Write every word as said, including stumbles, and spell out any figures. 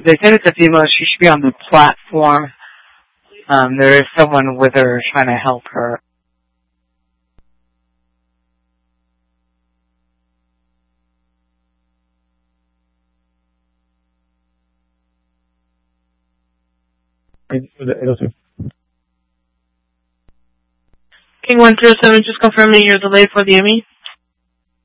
They said it's a female. She should be on the platform. Um, there is someone with her trying to help her. King one zero seven, just confirming you're delayed for the M E.